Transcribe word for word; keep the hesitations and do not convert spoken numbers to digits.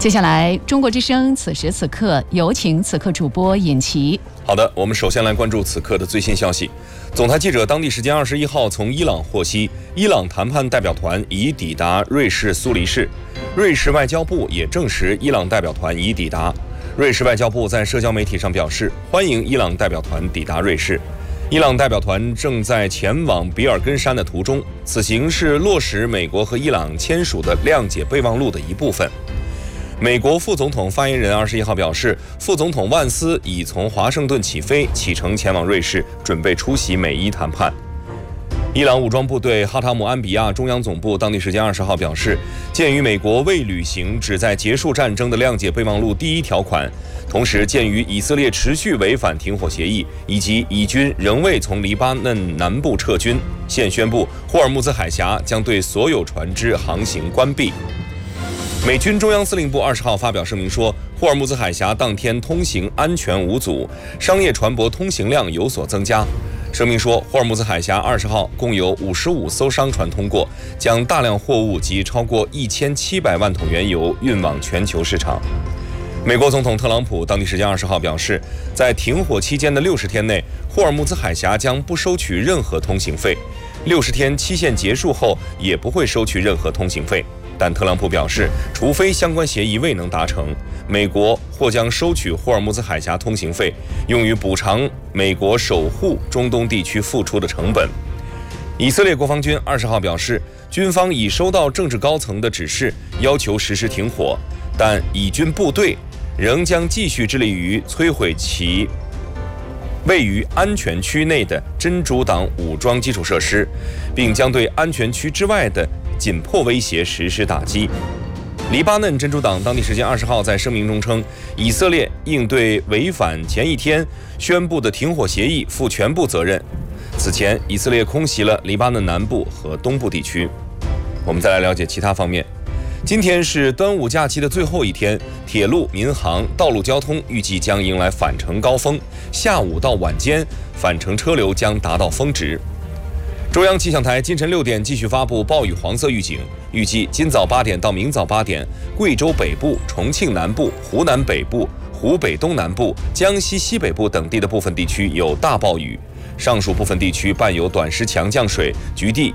接下来，中国之声此时此刻有请此刻主播尹奇。 好的，我们首先来关注此刻的最新消息。总台记者当地时间二十一号从伊朗获悉，伊朗谈判代表团已抵达瑞士苏黎世。瑞士外交部也证实伊朗代表团已抵达。瑞士外交部在社交媒体上表示，欢迎伊朗代表团抵达瑞士。伊朗代表团正在前往比尔根山的途中，此行是落实美国和伊朗签署的谅解备忘录的一部分。美国副总统发言人二十一号表示，副总统万斯已从华盛顿起飞，启程前往瑞士，准备出席美伊谈判。伊朗武装部队哈塔姆安比亚中央总部当地时间二十号表示，鉴于美国未履行旨在结束战争的谅解备忘录第一条款，同时鉴于以色列持续违反停火协议，以及以军仍未从黎巴嫩南部撤军，现宣布霍尔木兹海峡将对所有船只航行关闭。美军中央司令部二十号发表声明说，霍尔木兹海峡当天通行安全无阻，商业船舶通行量有所增加。声明说，霍尔木兹海峡二十号共有五十五艘商船通过，将大量货物及超过一千七百万桶原油运往全球市场。美国总统特朗普当地时间二十号表示，在停火期间的六十天内，霍尔木兹海峡将不收取任何通行费，六十天期限结束后也不会收取任何通行费。但特朗普表示，除非相关协议未能达成，美国或将收取霍尔木兹海峡通行费，用于补偿美国守护中东地区付出的成本。以色列国防军二十号表示，军方已收到政治高层的指示，要求实施停火，但以军部队仍将继续致力于摧毁其位于安全区内的真主党武装基础设施，并将对安全区之外的紧迫威胁实施打击。黎巴嫩真主党当地时间二十号在声明中称，以色列应对违反前一天宣布的停火协议负全部责任。此前，以色列空袭了黎巴嫩南部和东部地区。我们再来了解其他方面。今天是端午假期的最后一天，铁路、民航、道路交通预计将迎来返程高峰，下午到晚间返程车流将达到峰值。中央气象台今晨六点继续发布暴雨黄色预警，预计今早八点到明早八点，贵州北部、重庆南部、湖南北部、湖北东南部、江西西北部等地的部分地区有大暴雨，上述部分地区伴有短时强降水，局地